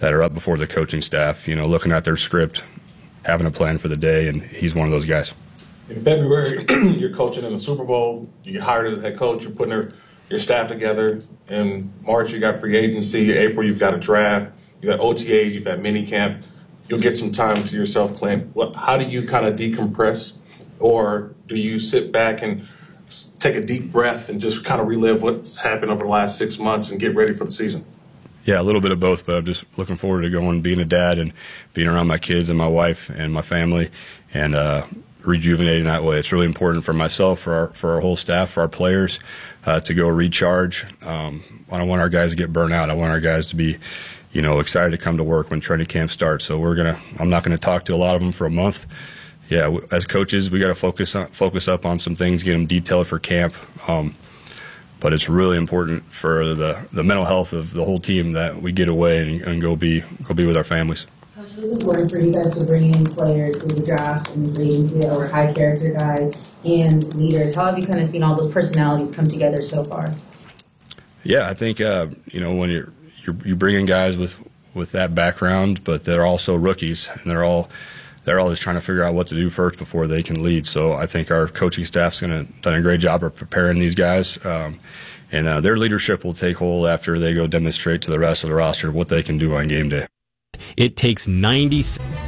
that are up before the coaching staff, looking at their script, having a plan for the day, and he's one of those guys. In February, you're coaching in the Super Bowl. You get hired as a head coach. You're putting your staff together. In March, you got free agency. April, you've got a draft. You got OTAs. You've got mini camp. You'll get some time to yourself, Clint. How do you kind of decompress, or do you sit back and take a deep breath and just kind of relive what's happened over the last 6 months and get ready for the season? Yeah, a little bit of both, but I'm just looking forward to going, being a dad, and being around my kids and my wife and my family, and rejuvenating that way. It's really important for myself, for our whole staff, for our players, to go recharge. I don't want our guys to get burnt out. I want our guys to be, excited to come to work when training camp starts. So I'm not gonna talk to a lot of them for a month. Yeah, as coaches, we got to focus up on some things, get them detailed for camp. But it's really important for the mental health of the whole team that we get away and go be with our families. Coach, it was important for you guys to bring in players through the draft and the free agency that were high character guys and leaders. How have you kind of seen all those personalities come together so far? Yeah, I think when you bring in guys with that background, but they're also rookies, and they're all just trying to figure out what to do first before they can lead. So I think our coaching staff's done a great job of preparing these guys, and their leadership will take hold after they go demonstrate to the rest of the roster what they can do on game day. It takes 90.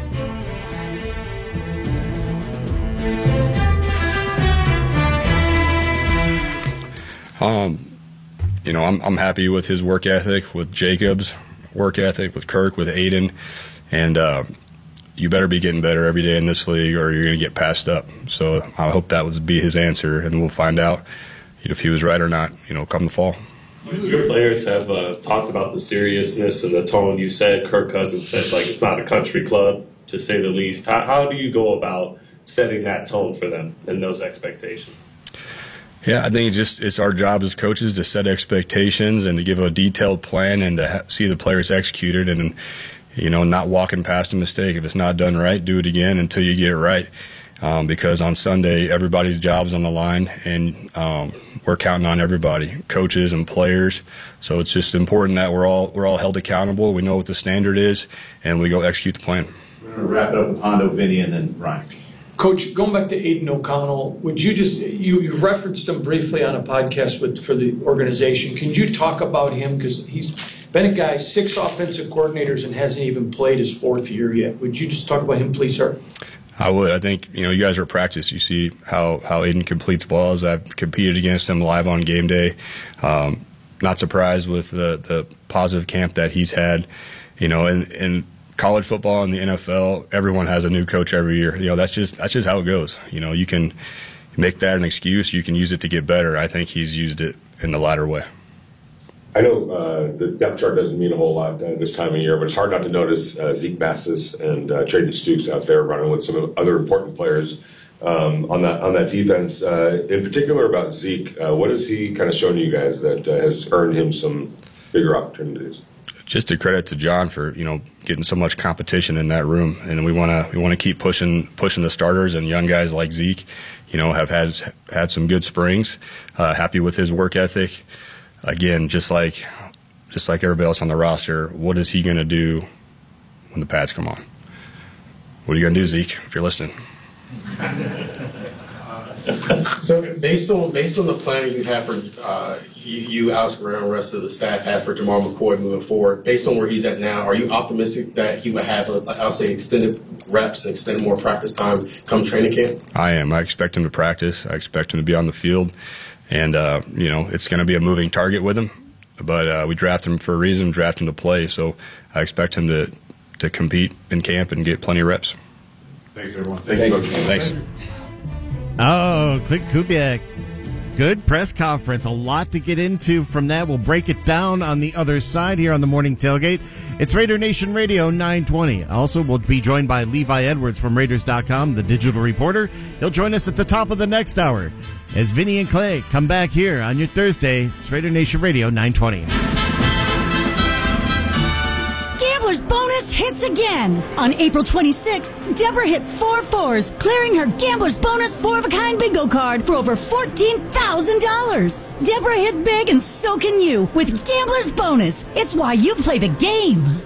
I'm happy with his work ethic, with Jacob's work ethic, with Kirk, with Aiden, and you better be getting better every day in this league, or you're going to get passed up. So I hope that would be his answer, and we'll find out if he was right or not, come the fall. Your players have talked about the seriousness and the tone. You said, Kirk Cousins said, it's not a country club, to say the least. How do you go about setting that tone for them and those expectations? Yeah, I think it's our job as coaches to set expectations and to give a detailed plan and to see the players executed, and not walking past a mistake. If it's not done right, do it again until you get it right. Because on Sunday, everybody's job's on the line, and we're counting on everybody, coaches and players. So it's just important that we're all held accountable. We know what the standard is, and we go execute the plan. We're going to wrap it up with Hondo, Vinny, and then Ryan. Coach, going back to Aiden O'Connell, would you you referenced him briefly on a podcast for the organization. Can you talk about him? Because he's been a guy, 6 offensive coordinators, and hasn't even played his 4th year yet. Would you just talk about him, please, sir? I would. I think, you guys are at practice. You see how Aiden completes balls. I've competed against him live on game day. Not surprised with the positive camp that he's had. In college football and the NFL, everyone has a new coach every year. That's just how it goes. You can make that an excuse. You can use it to get better. I think he's used it in the latter way. I know the depth chart doesn't mean a whole lot this time of year, but it's hard not to notice Zeke Bassis and Trayden Stukes out there running with some other important players on that defense. In particular about Zeke, what has he kind of shown you guys that has earned him some bigger opportunities? Just a credit to John for getting so much competition in that room, and we want to keep pushing the starters, and young guys like Zeke, have had some good springs. Happy with his work ethic. Again, just like everybody else on the roster, what is he going to do when the pads come on? What are you going to do, Zeke, if you're listening? So based on the planning you have for you, Alex Guerrero, and the rest of the staff have for Jamal McCoy moving forward, based on where he's at now, are you optimistic that he would have, extended reps and extended more practice time come training camp? I am. I expect him to practice. I expect him to be on the field. And, it's going to be a moving target with him. But we draft him for a reason, draft him to play. So I expect him to compete in camp and get plenty of reps. Thanks, everyone. Thank you, Coach. Thanks. Oh, Clint Kubiak. Good press conference. A lot to get into from that. We'll break it down on the other side here on the Morning Tailgate. It's Raider Nation Radio 920. Also, we'll be joined by Levi Edwards from Raiders.com, the digital reporter. He'll join us at the top of the next hour as Vinny and Clay come back here on your Thursday. It's Raider Nation Radio 920. Gambler's Bonus hits again. On April 26th, Deborah hit 4 fours, clearing her Gambler's Bonus 4-of-a-kind bingo card for over $14,000. Deborah hit big, and so can you with Gambler's Bonus. It's why you play the game.